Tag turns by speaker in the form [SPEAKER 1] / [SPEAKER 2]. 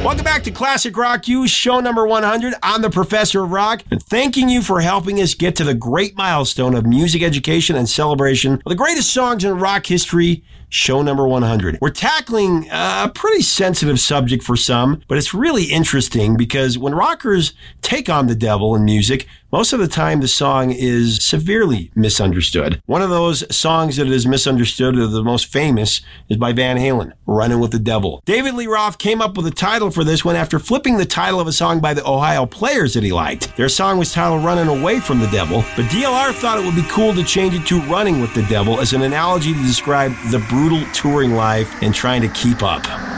[SPEAKER 1] Welcome back to Classic Rock U, show number 100. I'm the Professor of Rock, and thanking you for helping us get to the great milestone of music education and celebration of the greatest songs in rock history, show number 100. We're tackling a pretty sensitive subject for some, but it's really interesting because when rockers take on the devil in music, most of the time the song is severely misunderstood. One of those songs that is misunderstood, or the most famous, is by Van Halen, Running with the Devil. David Lee Roth came up with a title for this one after flipping the title of a song by the Ohio Players that he liked. Their song was titled Running Away from the Devil, but DLR thought it would be cool to change it to Running with the Devil as an analogy to describe the brutal touring life and trying to keep up.